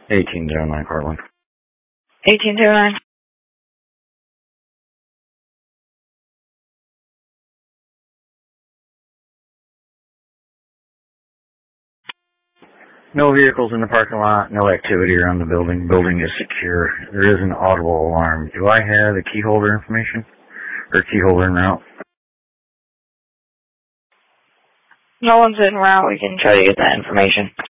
1809 Cortland. 1809. No vehicles in the parking lot, no activity around the building. Building is secure. There is an audible alarm. Do I have the key holder information? Or key holder en route? No one's en route. We can try to get that information.